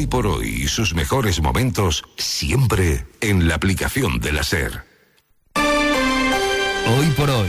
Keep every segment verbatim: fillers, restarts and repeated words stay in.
Hoy por hoy y sus mejores momentos siempre en la aplicación de la SER. Hoy por hoy.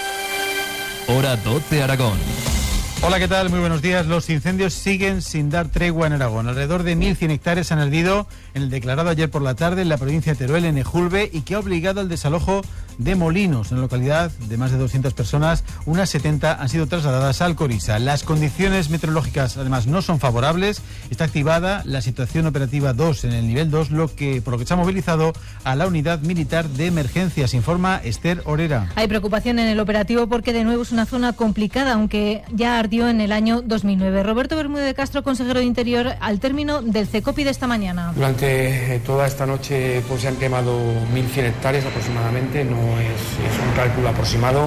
Hora doce Aragón. Hola, ¿qué tal? Muy buenos días. Los incendios siguen sin dar tregua en Aragón. Alrededor de mil cien hectáreas han ardido en el declarado ayer por la tarde en la provincia de Teruel, en Ejulbe, y que ha obligado al desalojo de Molinos, en la localidad de más de doscientas personas. Unas setenta han sido trasladadas a Alcoriza. Las condiciones meteorológicas, además, no son favorables. Está activada la situación operativa dos en el nivel dos, lo que, por lo que se ha movilizado a la unidad militar de emergencias, informa Esther Orera. Hay preocupación en el operativo porque de nuevo es una zona complicada, aunque ya ardió en el año dos mil nueve. Roberto Bermúdez de Castro, consejero de Interior, al término del CECOPI de esta mañana. Durante toda esta noche pues se han quemado mil cien hectáreas aproximadamente, no es, es un cálculo aproximado.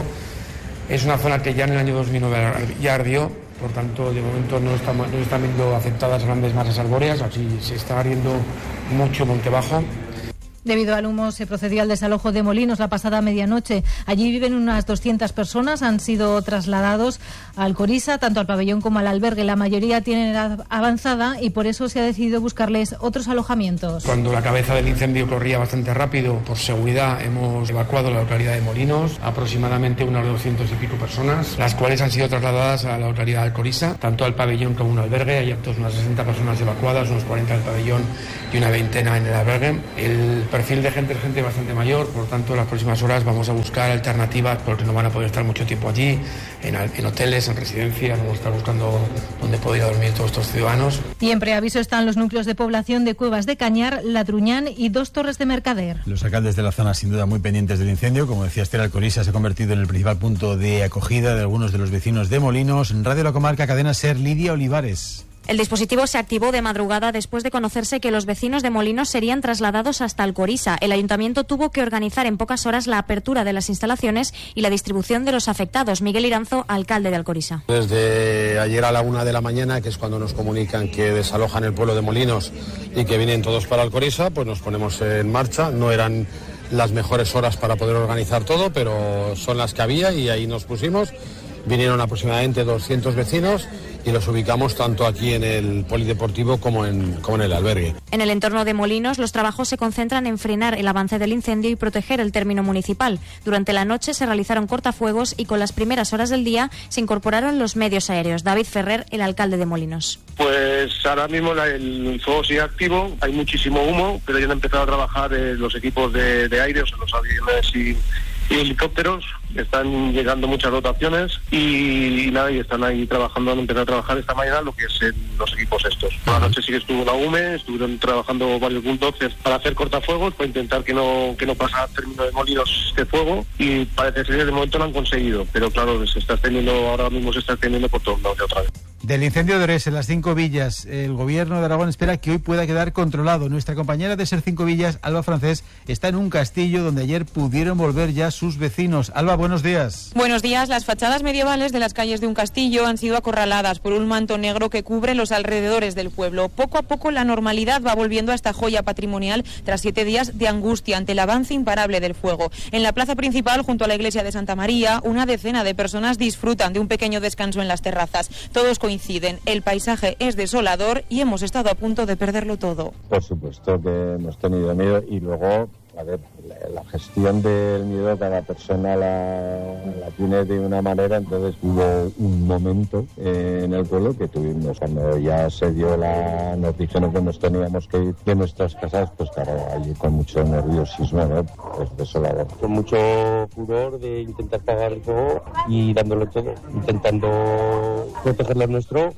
Es una zona que ya en el año dos mil nueve ya ardió, por tanto de momento no, estamos, no están viendo afectadas grandes masas arbóreas, así se está ardiendo mucho monte bajo. Debido al humo se procedió al desalojo de Molinos la pasada medianoche. Allí viven unas doscientas personas, han sido trasladados a Alcoriza, tanto al pabellón como al albergue. La mayoría tienen edad avanzada y por eso se ha decidido buscarles otros alojamientos. Cuando la cabeza del incendio corría bastante rápido, por seguridad hemos evacuado la localidad de Molinos, aproximadamente unas doscientas y pico personas, las cuales han sido trasladadas a la localidad de Alcoriza, tanto al pabellón como un albergue. Hay actos unas sesenta personas evacuadas, unos cuarenta al pabellón y una veintena en el albergue. El perfil de gente es gente bastante mayor, por lo tanto en las próximas horas vamos a buscar alternativas porque no van a poder estar mucho tiempo allí, en, en hoteles, en residencias, vamos a estar buscando dónde poder ir a dormir todos estos ciudadanos. Y en preaviso están los núcleos de población de Cuevas de Cañar, Latruñán y dos Torres de Mercader. Los alcaldes de la zona sin duda muy pendientes del incendio. Como decía Esther, Alcoriza se ha convertido en el principal punto de acogida de algunos de los vecinos de Molinos. En Radio La Comarca, Cadena SER, Lidia Olivares. El dispositivo se activó de madrugada después de conocerse que los vecinos de Molinos serían trasladados hasta Alcoriza. El ayuntamiento tuvo que organizar en pocas horas la apertura de las instalaciones y la distribución de los afectados. Miguel Iranzo, alcalde de Alcoriza. Desde ayer a la una de la mañana, que es cuando nos comunican que desalojan el pueblo de Molinos y que vienen todos para Alcoriza, pues nos ponemos en marcha. No eran las mejores horas para poder organizar todo, pero son las que había y ahí nos pusimos. Vinieron aproximadamente doscientos vecinos y los ubicamos tanto aquí en el polideportivo como en, como en el albergue. En el entorno de Molinos, los trabajos se concentran en frenar el avance del incendio y proteger el término municipal. Durante la noche se realizaron cortafuegos y con las primeras horas del día se incorporaron los medios aéreos. David Ferrer, el alcalde de Molinos. Pues ahora mismo la, el fuego sigue activo, hay muchísimo humo, pero ya han empezado a trabajar eh, los equipos de, de aire, o sea, los aviones y... y helicópteros, están llegando muchas dotaciones y, y nada, y están ahí trabajando, han empezado a trabajar esta mañana lo que es en los equipos estos. Por la noche sí que estuvo la U M E, estuvieron trabajando varios puntos para hacer cortafuegos, para intentar que no que no pasa término de Molinos este fuego, y parece ser que de momento lo han conseguido, pero claro, se está extendiendo, ahora mismo se está extendiendo por todos lados de otra vez. Del incendio de Ores en las Cinco Villas, el gobierno de Aragón espera que hoy pueda quedar controlado. Nuestra compañera de SER Cinco Villas, Alba Francés, está en un castillo donde ayer pudieron volver ya sus vecinos. Alba, buenos días. Buenos días. Las fachadas medievales de las calles de un castillo han sido acorraladas por un manto negro que cubre los alrededores del pueblo. Poco a poco la normalidad va volviendo a esta joya patrimonial tras siete días de angustia ante el avance imparable del fuego. En la plaza principal, junto a la iglesia de Santa María, una decena de personas disfrutan de un pequeño descanso en las terrazas. Todos coinciden, el paisaje es desolador y hemos estado a punto de perderlo todo. Por supuesto que hemos tenido miedo y luego, a ver, la, la gestión del miedo cada persona la, la tiene de una manera. Entonces hubo un momento eh, en el pueblo que tuvimos, cuando ya se dio la noticia de que nos teníamos que ir de nuestras casas, pues claro, allí con mucho nerviosismo, ¿no? Pues desolador. Con mucho furor de intentar pagar el fuego y dándolo todo, intentando proteger lo nuestro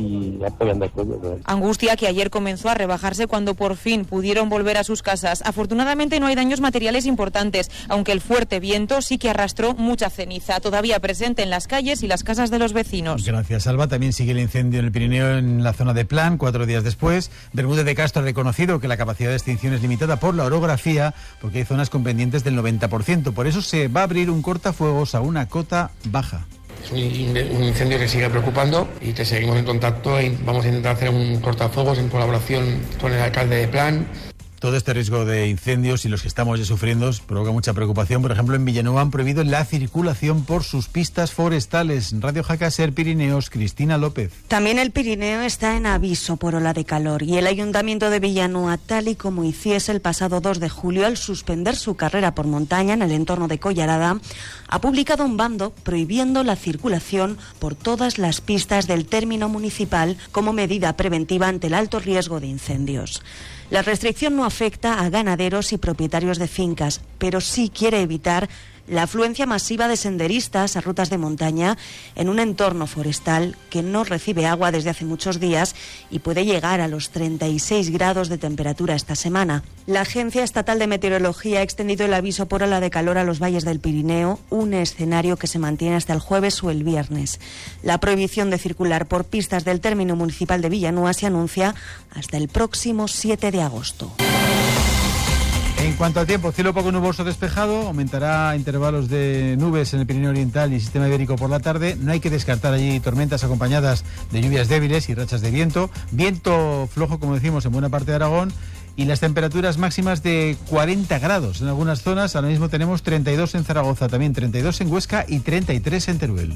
y apoyando al pueblo, ¿no? Angustia que ayer comenzó a rebajarse cuando por fin pudieron volver a sus casas. Afortunadamente no hay daños materiales importantes, aunque el fuerte viento sí que arrastró mucha ceniza, todavía presente en las calles y las casas de los vecinos. Gracias, Alba. También sigue el incendio en el Pirineo, en la zona de Plan, cuatro días después. Bermúdez de Castro ha reconocido que la capacidad de extinción es limitada por la orografía, porque hay zonas con pendientes del noventa por ciento. Por eso se va a abrir un cortafuegos a una cota baja. Es un incendio que sigue preocupando y que seguimos en contacto y vamos a intentar hacer un cortafuegos en colaboración con el alcalde de Plan. todo este riesgo de incendios y los que estamos ya sufriendo provoca mucha preocupación. Por ejemplo, en Villanueva han prohibido la circulación por sus pistas forestales. Radio Jaca Ser Pirineos, Cristina López. También el Pirineo está en aviso por ola de calor y el Ayuntamiento de Villanueva, tal y como hiciese el pasado dos de julio al suspender su carrera por montaña en el entorno de Collarada, ha publicado un bando prohibiendo la circulación por todas las pistas del término municipal como medida preventiva ante el alto riesgo de incendios. La restricción no afecta a ganaderos y propietarios de fincas, pero sí quiere evitar la afluencia masiva de senderistas a rutas de montaña en un entorno forestal que no recibe agua desde hace muchos días y puede llegar a los treinta y seis grados de temperatura esta semana. La Agencia Estatal de Meteorología ha extendido el aviso por ola de calor a los valles del Pirineo, un escenario que se mantiene hasta el jueves o el viernes. La prohibición de circular por pistas del término municipal de Villanueva se anuncia hasta el próximo siete de agosto. En cuanto al tiempo, cielo poco nuboso despejado, aumentará intervalos de nubes en el Pirineo Oriental y el sistema ibérico por la tarde. No hay que descartar allí tormentas acompañadas de lluvias débiles y rachas de viento. Viento flojo, como decimos, en buena parte de Aragón. Y las temperaturas máximas de cuarenta grados en algunas zonas. Ahora mismo tenemos treinta y dos en Zaragoza, también treinta y dos en Huesca y treinta y tres en Teruel.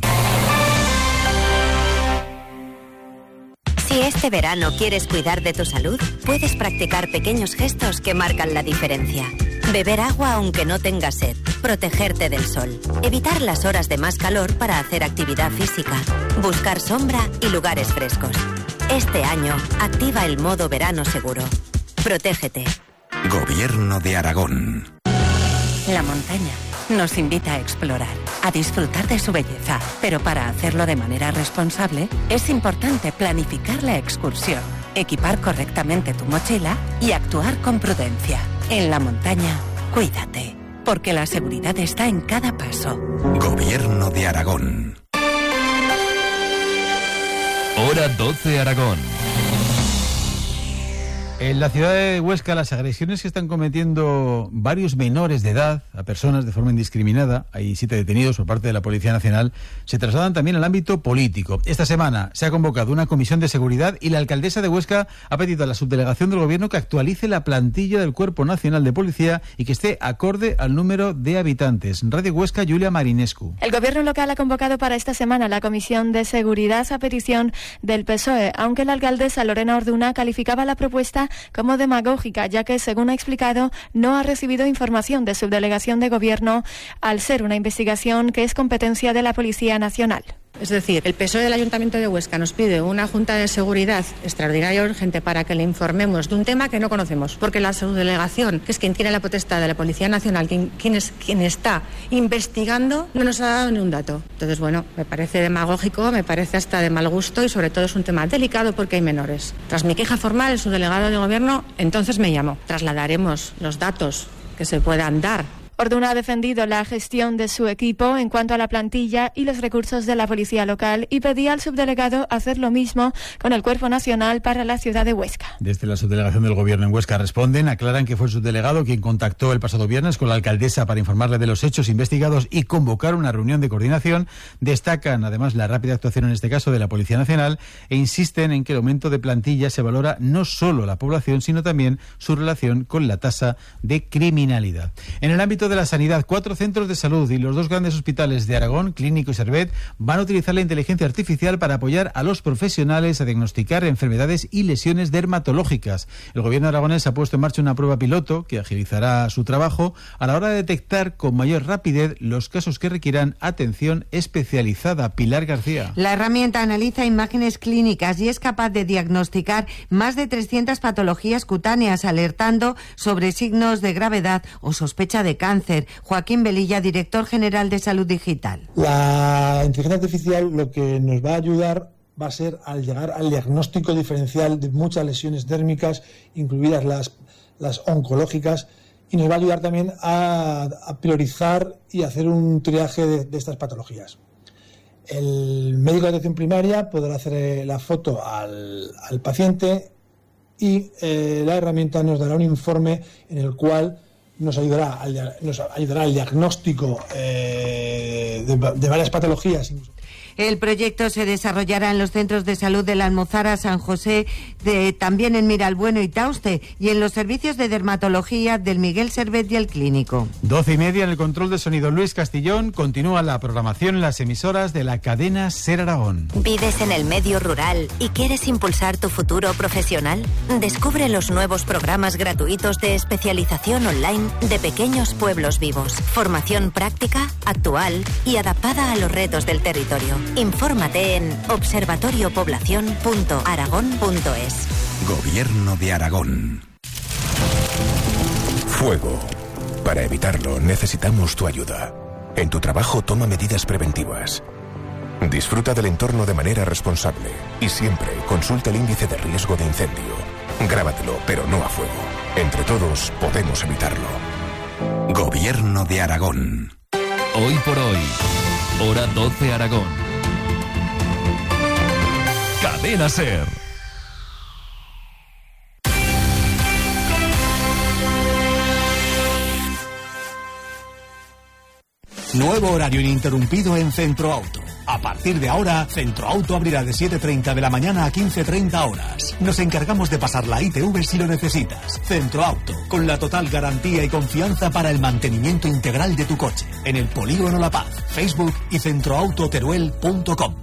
Si este verano quieres cuidar de tu salud, puedes practicar pequeños gestos que marcan la diferencia. Beber agua aunque no tengas sed, protegerte del sol, evitar las horas de más calor para hacer actividad física, buscar sombra y lugares frescos. Este año, activa el modo verano seguro. Protégete. Gobierno de Aragón. La montaña nos invita a explorar, a disfrutar de su belleza, pero para hacerlo de manera responsable es importante planificar la excursión, equipar correctamente tu mochila y actuar con prudencia. En la montaña, cuídate, porque la seguridad está en cada paso. Gobierno de Aragón. Hora doce Aragón. En la ciudad de Huesca, las agresiones que están cometiendo varios menores de edad a personas de forma indiscriminada, hay siete detenidos por parte de la Policía Nacional, se trasladan también al ámbito político. Esta semana se ha convocado una comisión de seguridad y la alcaldesa de Huesca ha pedido a la subdelegación del Gobierno que actualice la plantilla del Cuerpo Nacional de Policía y que esté acorde al número de habitantes. Radio Huesca, Julia Marinescu. El Gobierno local ha convocado para esta semana la comisión de seguridad a petición del P S O E, aunque la alcaldesa Lorena Orduna calificaba la propuesta como demagógica, ya que, según ha explicado, no ha recibido información de subdelegación de Gobierno al ser una investigación que es competencia de la Policía Nacional. Es decir, el P S O E del Ayuntamiento de Huesca nos pide una Junta de Seguridad extraordinaria y urgente para que le informemos de un tema que no conocemos, porque la subdelegación, que es quien tiene la potestad de la Policía Nacional, quien, quien, es, quien está investigando, no nos ha dado ni un dato. Entonces, bueno, me parece demagógico, me parece hasta de mal gusto y sobre todo es un tema delicado porque hay menores. Tras mi queja formal, el subdelegado de Gobierno entonces me llamó. Trasladaremos los datos que se puedan dar. Orduna ha defendido la gestión de su equipo en cuanto a la plantilla y los recursos de la policía local y pedía al subdelegado hacer lo mismo con el Cuerpo Nacional para la ciudad de Huesca. Desde la subdelegación del Gobierno en Huesca responden, aclaran que fue el subdelegado quien contactó el pasado viernes con la alcaldesa para informarle de los hechos investigados y convocar una reunión de coordinación. Destacan además la rápida actuación en este caso de la Policía Nacional e insisten en que el aumento de plantilla se valora no solo la población, sino también su relación con la tasa de criminalidad. En el ámbito de la sanidad, cuatro centros de salud y los dos grandes hospitales de Aragón, Clínico y Servet, van a utilizar la inteligencia artificial para apoyar a los profesionales a diagnosticar enfermedades y lesiones dermatológicas. El Gobierno aragonés ha puesto en marcha una prueba piloto que agilizará su trabajo a la hora de detectar con mayor rapidez los casos que requieran atención especializada. Pilar García. La herramienta analiza imágenes clínicas y es capaz de diagnosticar más de trescientas patologías cutáneas, alertando sobre signos de gravedad o sospecha de cáncer. Joaquín Velilla, director general de Salud Digital. La inteligencia artificial lo que nos va a ayudar va a ser al llegar al diagnóstico diferencial de muchas lesiones dérmicas, incluidas las, las oncológicas, y nos va a ayudar también a, a priorizar y hacer un triaje de, de estas patologías. El médico de atención primaria podrá hacer la foto al, al paciente y eh, la herramienta nos dará un informe en el cual nos ayudará al, nos ayudará al diagnóstico eh, de, de varias patologías. El proyecto se desarrollará en los centros de salud de la Almozara, San José, de, también en Miralbueno y Tauste, y en los servicios de dermatología del Miguel Servet y el Clínico. Doce y media en el control de sonido Luis Castillón. Continúa la programación en las emisoras de la cadena SER Aragón. ¿Vives en el medio rural y quieres impulsar tu futuro profesional? Descubre los nuevos programas gratuitos de especialización online de Pequeños Pueblos Vivos. Formación práctica, actual y adaptada a los retos del territorio. Infórmate en observatorio población punto aragón punto es. Gobierno de Aragón. Fuego. Para evitarlo necesitamos tu ayuda. En tu trabajo toma medidas preventivas. Disfruta del entorno de manera responsable y siempre consulta el índice de riesgo de incendio. Grábatelo, pero no a fuego. Entre todos podemos evitarlo. Gobierno de Aragón. Hoy por hoy, hora doce Aragón. Cadena SER. Nuevo horario ininterrumpido en Centro Auto. A partir de ahora, Centro Auto abrirá de siete treinta de la mañana a quince treinta horas. Nos encargamos de pasar la I T V si lo necesitas. Centro Auto, con la total garantía y confianza para el mantenimiento integral de tu coche. En el Polígono La Paz, Facebook y centroautoteruel punto com.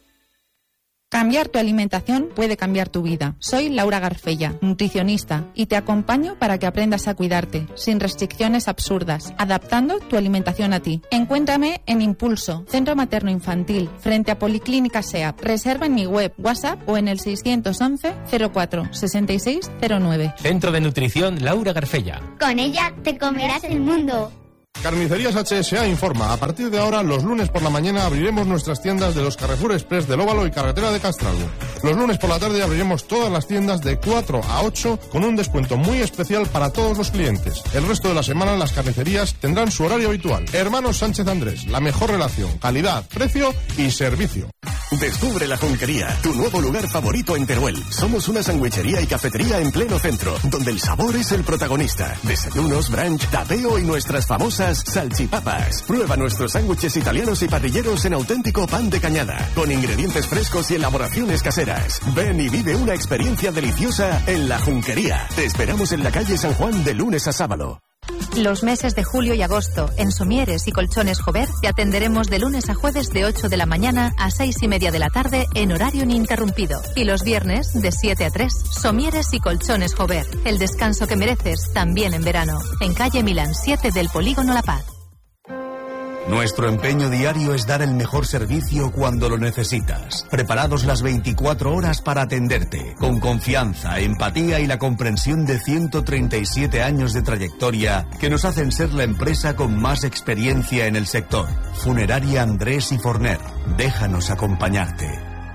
Cambiar tu alimentación puede cambiar tu vida. Soy Laura Garfella, nutricionista, y te acompaño para que aprendas a cuidarte, sin restricciones absurdas, adaptando tu alimentación a ti. Encuéntrame en Impulso, Centro Materno Infantil, frente a Policlínica SEAP. Reserva en mi web, WhatsApp o en el seiscientos once cero cuatro sesenta y seis cero nueve. Centro de Nutrición Laura Garfella. Con ella te comerás el mundo. Carnicerías H S A informa, a partir de ahora, los lunes por la mañana abriremos nuestras tiendas de los Carrefour Express del Óvalo y Carretera de Castralgo. Los lunes por la tarde abriremos todas las tiendas de cuatro a ocho con un descuento muy especial para todos los clientes. El resto de la semana las carnicerías tendrán su horario habitual. Hermanos Sánchez Andrés, la mejor relación, calidad, precio y servicio. Descubre La Junquería, tu nuevo lugar favorito en Teruel. Somos una sandwichería y cafetería en pleno centro, donde el sabor es el protagonista. Desayunos, brunch, tapeo y nuestras famosas salchipapas. Prueba nuestros sándwiches italianos y parrilleros en auténtico pan de cañada, con ingredientes frescos y elaboraciones caseras. Ven y vive una experiencia deliciosa en La Junquería. Te esperamos en la calle San Juan de lunes a sábado. Los meses de julio y agosto, en Somieres y Colchones Jover, te atenderemos de lunes a jueves de ocho de la mañana a seis y media de la tarde en horario ininterrumpido. Y los viernes de siete a tres. Somieres y Colchones Jover, el descanso que mereces también en verano. En calle Milán siete del Polígono La Paz. Nuestro empeño diario es dar el mejor servicio cuando lo necesitas. Preparados las veinticuatro horas para atenderte, con confianza, empatía y la comprensión de ciento treinta y siete años de trayectoria que nos hacen ser la empresa con más experiencia en el sector. Funeraria Andrés y Forner. Déjanos acompañarte.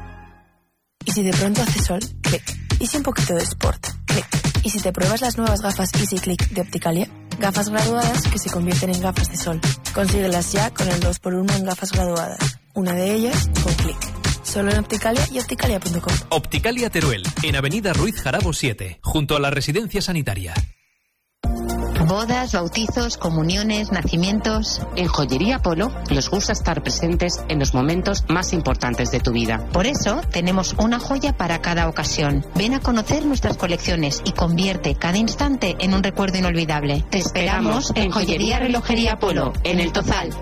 ¿Y si de pronto hace sol? Clic. ¿Y si un poquito de sport? Clic. ¿Y si te pruebas las nuevas gafas Easy Click de Opticalia? Gafas graduadas que se convierten en gafas de sol. Consíguelas ya con el dos por uno en gafas graduadas. Una de ellas con clic. Solo en Opticalia y opticalia punto com. Opticalia Teruel, en Avenida Ruiz Jarabo siete, junto a la residencia sanitaria. Bodas, bautizos, comuniones, nacimientos. En Joyería Polo nos gusta estar presentes en los momentos más importantes de tu vida. Por eso tenemos una joya para cada ocasión. Ven a conocer nuestras colecciones y convierte cada instante en un recuerdo inolvidable. Te esperamos en Joyería Relojería Polo, en El Tozal.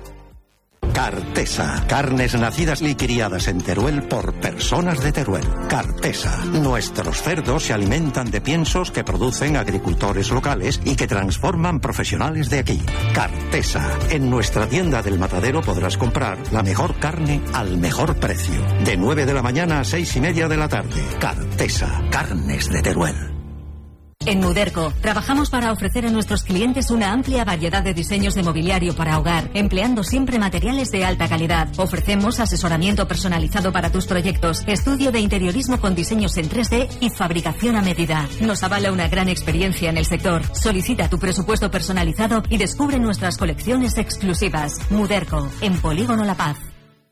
Cartesa, carnes nacidas y criadas en Teruel por personas de Teruel. Cartesa, nuestros cerdos se alimentan de piensos que producen agricultores locales y que transforman profesionales de aquí. Cartesa, en nuestra tienda del Matadero podrás comprar la mejor carne al mejor precio. De nueve de la mañana a seis y media de la tarde. Cartesa, carnes de Teruel. En Muderco, trabajamos para ofrecer a nuestros clientes una amplia variedad de diseños de mobiliario para hogar, empleando siempre materiales de alta calidad. Ofrecemos asesoramiento personalizado para tus proyectos, estudio de interiorismo con diseños en tres D y fabricación a medida. Nos avala una gran experiencia en el sector. Solicita tu presupuesto personalizado y descubre nuestras colecciones exclusivas. Muderco, en Polígono La Paz.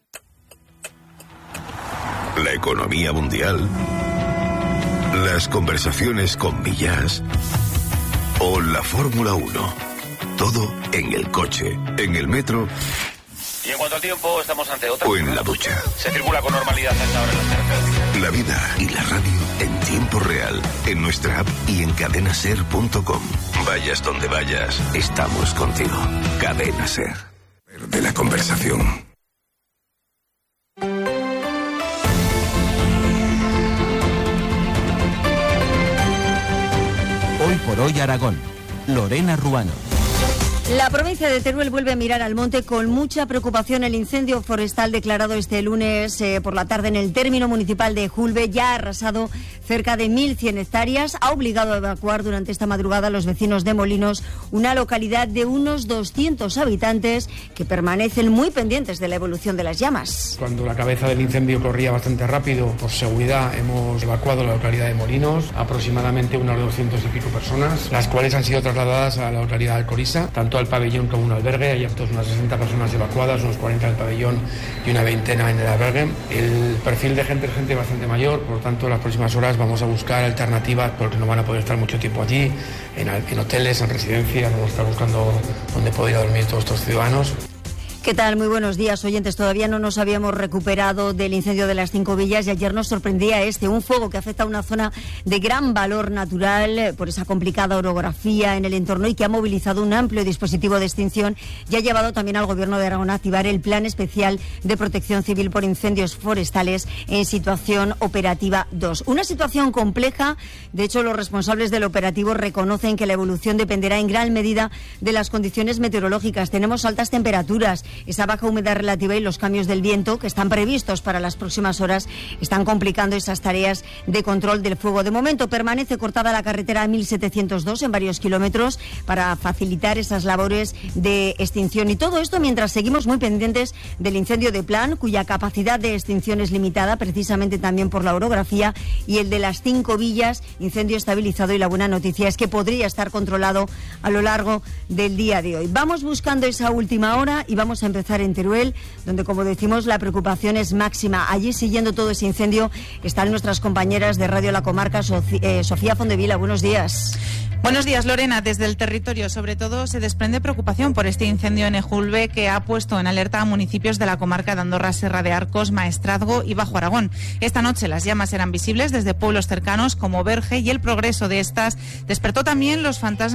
La economía mundial, las conversaciones con Millás o la Fórmula uno. Todo en el coche, en el metro cuanto al tiempo, estamos ante otra. O en la ducha. Se circula con normalidad a esta hora en las carreteras. La vida y la radio en tiempo real, en nuestra app y en cadena ser punto com. Vayas donde vayas, estamos contigo. Cadena Ser. De la conversación. Hoy por hoy Aragón. Lorena Ruano. La provincia de Teruel vuelve a mirar al monte con mucha preocupación. El incendio forestal declarado este lunes eh, por la tarde en el término municipal de Ejulbe ya ha arrasado cerca de mil cien hectáreas. Ha obligado a evacuar durante esta madrugada a los vecinos de Molinos, una localidad de unos doscientos habitantes que permanecen muy pendientes de la evolución de las llamas. Cuando la cabeza del incendio corría bastante rápido, por seguridad hemos evacuado la localidad de Molinos, aproximadamente unas doscientas y pico personas, las cuales han sido trasladadas a la localidad de Alcoriza, tanto al pabellón como un albergue. Hay aptos unas sesenta personas evacuadas, unos cuarenta en el pabellón y una veintena en el albergue. El perfil de gente es gente bastante mayor, por tanto en las próximas horas vamos a buscar alternativas porque no van a poder estar mucho tiempo allí, en, en hoteles, en residencias, vamos a estar buscando dónde poder ir a dormir todos estos ciudadanos. ¿Qué tal? Muy buenos días, oyentes. Todavía no nos habíamos recuperado del incendio de las Cinco Villas y ayer nos sorprendía este, un fuego que afecta a una zona de gran valor natural por esa complicada orografía en el entorno y que ha movilizado un amplio dispositivo de extinción y ha llevado también al Gobierno de Aragón a activar el Plan Especial de Protección Civil por Incendios Forestales en situación operativa dos. Una situación compleja. De hecho, los responsables del operativo reconocen que la evolución dependerá en gran medida de las condiciones meteorológicas. Tenemos altas temperaturas, esa baja humedad relativa y los cambios del viento que están previstos para las próximas horas están complicando esas tareas de control del fuego. De momento permanece cortada la carretera mil setecientos dos en varios kilómetros para facilitar esas labores de extinción, y todo esto mientras seguimos muy pendientes del incendio de Plan, cuya capacidad de extinción es limitada precisamente también por la orografía, y el de las Cinco Villas, incendio estabilizado, y la buena noticia es que podría estar controlado a lo largo del día de hoy. Vamos buscando esa última hora y vamos a empezar en Teruel, donde, como decimos, la preocupación es máxima. Allí, siguiendo todo ese incendio, están nuestras compañeras de Radio La Comarca. Soci- eh, Sofía Fondevila, buenos días. Buenos días, Lorena. Desde el territorio, sobre todo, se desprende preocupación por este incendio en Ejulbe que ha puesto en alerta a municipios de la comarca de Andorra, Serra de Arcos, Maestrazgo y Bajo Aragón. Esta noche las llamas eran visibles desde pueblos cercanos como Berge, y el progreso de estas despertó también los fantasmas